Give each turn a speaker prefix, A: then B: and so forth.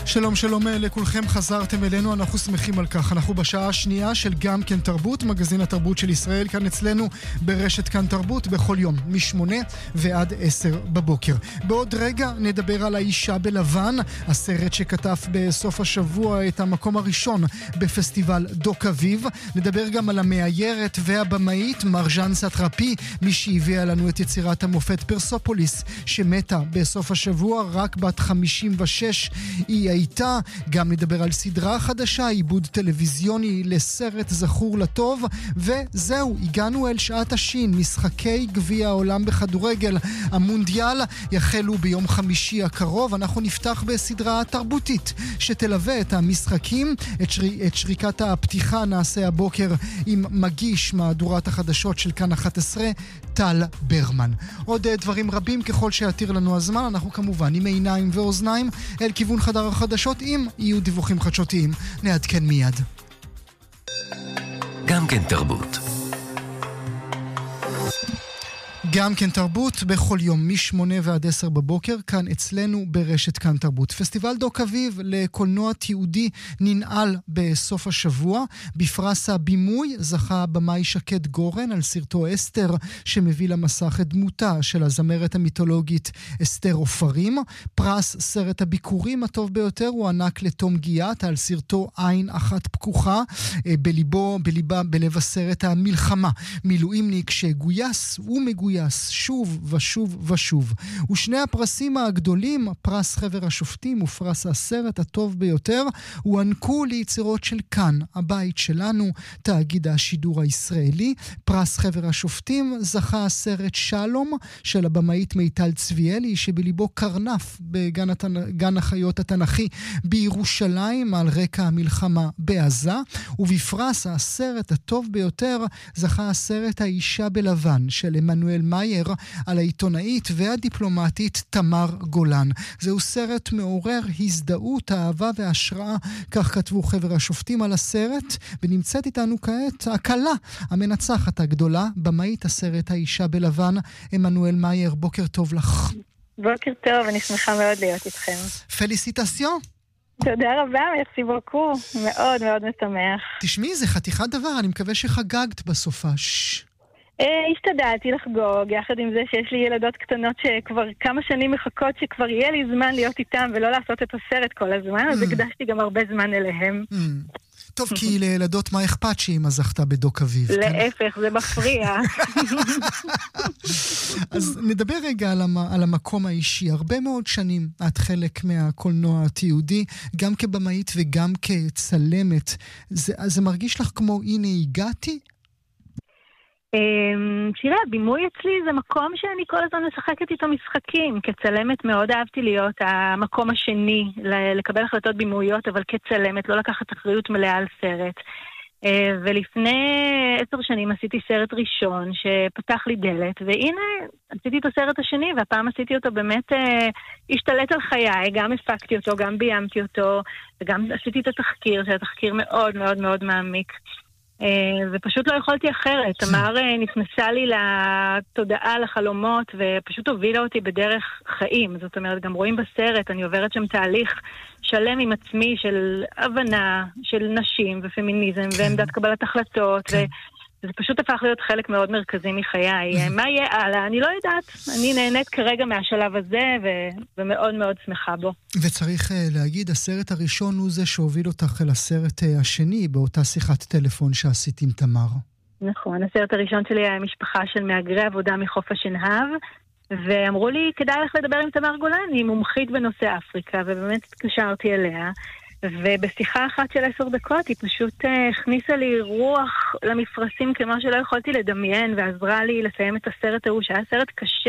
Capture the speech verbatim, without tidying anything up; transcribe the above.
A: שלום שלום לכולכם, חזרתם אלינו, אנחנו שמחים על כך. אנחנו בשעה השנייה של גם כן תרבות, מגזין התרבות של ישראל, כאן אצלנו ברשת כאן תרבות, בכל יום, משמונה ועד עשר בבוקר. בעוד רגע נדבר על האישה בלבן, הסרט שכתב בסוף השבוע את המקום הראשון בפסטיבל דוק אביב. נדבר גם על המאיירת והבמאית מרג'אן סטרפי, מי שהביאה לנו את יצירת המופת פרסופוליס, שמתה בסוף השבוע, רק בת חמישים ושש היא הייתה. גם נדבר על סדרה חדשה, עיבוד טלוויזיוני לסרט זכור לטוב. וזהו, הגענו אל שעת השין, משחקי גביע העולם בכדורגל, המונדיאל יחלו ביום חמישי הקרוב. אנחנו נפתח בסדרה תרבותית שתלווה את המשחקים. את, שרי, את שריקת הפתיחה נעשה הבוקר עם מגיש מהדורת החדשות של כאן אחת עשרה, טל ברמן. עוד דברים רבים ככל שיתיר לנו הזמן, אנחנו כמובן עם עיניים ואוזניים אל כיוון חדר החדשות, אם יהיו דיווחים חדשותיים נעדכן מיד.
B: גם כן תרבות.
A: גם כן תרבות בכל יום משמונה ועד עשר בבוקר, כאן אצלנו ברשת כאן תרבות. פסטיבל דוק אביב לקולנוע תיעודי ננעל בסוף השבוע. בפרס הבימוי זכה במאי שקד גורן על סרטו אסתר, שמביא למסך את דמותה של הזמרת המיתולוגית אסתר עופרים. פרס סרט הביקורים הטוב ביותר הוא ענק לתום גיאת על סרטו עין אחת פקוחה, בליבו, בליבה, בלב הסרט המלחמה. מילואימניק שגויס ומגויס שוב ושוב ושוב. ושני הפרסים הגדולים, פרס חבר השופטים ופרס הסרט הטוב ביותר, הוענקו ליצירות של כאן, הבית שלנו, תאגיד השידור הישראלי. פרס חבר השופטים זכה הסרט שלום של הבמאית מיטל צביאלי, שבליבו קרנף בגן התנ... גן החיות התנכי בירושלים על רקע המלחמה בעזה. ובפרס הסרט הטוב ביותר זכה הסרט האישה בלבן של עמנואל מאייר על העיתונאית והדיפלומטית תמר גולן. זהו סרט מעורר הזדהות, אהבה והשראה, כך כתבו חבר השופטים על הסרט. ונמצאת איתנו כעת הקלה המנצחת הגדולה, במאית הסרט האישה בלבן, עמנואל מאייר. בוקר טוב לך.
C: בוקר טוב, אני שמחה מאוד להיות איתכם.
A: פליסיטציון.
C: תודה רבה, מרסי בוקו, מאוד מאוד משמח.
A: תשמעי, זה חתיכת דבר, אני מקווה שחגגת בסופש.
C: השתדלתי לחגוג, יחד עם זה שיש לי ילדות קטנות שכבר כמה שנים מחכות שכבר יהיה לי זמן להיות איתם ולא לעשות את הסרט כל הזמן, אז הקדשתי גם הרבה זמן אליהם.
A: טוב, כי לילדות מה אכפת שאמא זכתה בדוק אביב?
C: להפך, זה מפריע.
A: אז נדבר רגע על המקום האישי. הרבה מאוד שנים את חלק מהקולנוע התיעודי, גם כבמאית וגם כצלמת. זה מרגיש לך כמו הנה הגעתי?
C: תראה, הבימוי אצלי זה מקום שאני כל הזמן משחקת איתו משחקים. כצלמת מאוד אהבתי להיות המקום השני, לקבל החלטות בימויות, אבל כצלמת לא לקחת אחריות מלאה על סרט. ולפני עשר שנים עשיתי סרט ראשון שפתח לי דלת, והנה עשיתי את הסרט השני, והפעם עשיתי אותו באמת השתלט על חיי, גם הפקתי אותו, גם ביימתי אותו, וגם עשיתי את התחקיר, שזה תחקיר מאוד מאוד מאוד מעמיק. ופשוט לא יכולתי אחרת. תמר נכנסה לי לתודעה, לחלומות, ופשוט הובילה אותי בדרך חיים. זאת אומרת, גם רואים בסרט, אני עוברת שם תהליך שלם עם עצמי של הבנה של נשים ופמיניזם ועמדת קבלת החלטות, וזה פשוט הפך להיות חלק מאוד מרכזי מחיי. מה יהיה הלאה? אני לא יודעת. אני נהנית כרגע מהשלב הזה, ומאוד מאוד שמחה בו.
A: וצריך להגיד, הסרט הראשון הוא זה שהוביל אותך אל הסרט השני, באותה שיחת טלפון שעשית עם תמר.
C: נכון, הסרט הראשון שלי היה משפחה של מהגרי עבודה מחוף השנהב, ואמרו לי, כדאי לך לדבר עם תמר גולן, היא מומחית בנושא אפריקה, ובאמת התקשרתי אליה, ובשיחה אחת של עשר דקות היא פשוט הכניסה לי רוח למפרשים כמו שלא יכולתי לדמיין, ועזרה לי לסיים את הסרט ההוא, שהיה סרט קשה.